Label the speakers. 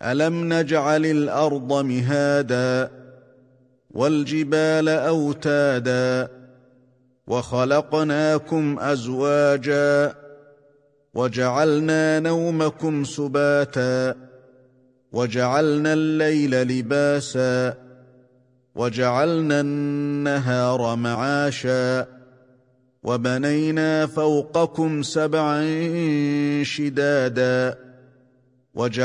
Speaker 1: ألم نجعل الأرض مهادا والجبال أوتادا وخلقناكم أزواجا وجعلنا نومكم سباتا وجعلنا الليل لباسا وجعلنا النهار معاشا وبنينا فوقكم سبعا شدادا